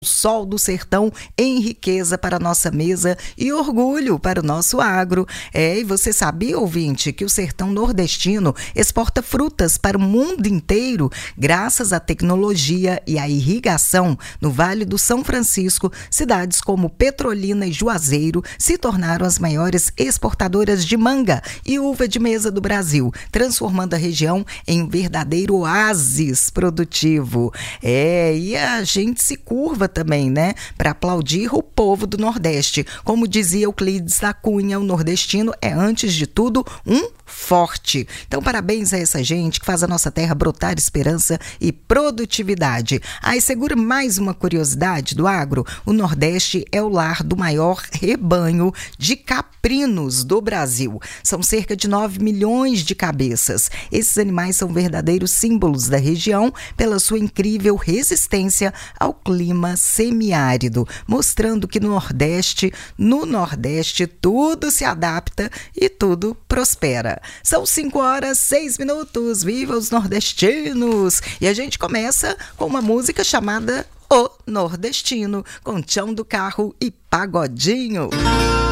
Sol do Sertão em riqueza para a nossa mesa e orgulho para o nosso agro. E você sabia, ouvinte, que o sertão nordestino exporta frutas para o mundo inteiro graças à tecnologia e à irrigação. No Vale do São Francisco, cidades como Petrolina e Juazeiro se tornaram as maiores exportadoras de manga e uva de mesa do Brasil, transformando a região em um verdadeiro oásis produtivo. E a gente se curva também, né, para aplaudir o povo do Nordeste. Como dizia Euclides da Cunha, o nordestino é, antes de tudo, um forte. Então, parabéns a essa gente que faz a nossa terra brotar esperança e produtividade. E segura mais uma curiosidade do agro: o Nordeste é o lar do maior rebanho de caprinos do Brasil. São cerca de 9 milhões de cabeças. Esses animais são verdadeiros símbolos da região pela sua incrível resistência ao clima semiárido, mostrando que no Nordeste tudo se adapta e tudo prospera. São 5h06. Viva os nordestinos! E a gente começa com uma música chamada O Nordestino, com Chão do Carro e Pagodinho.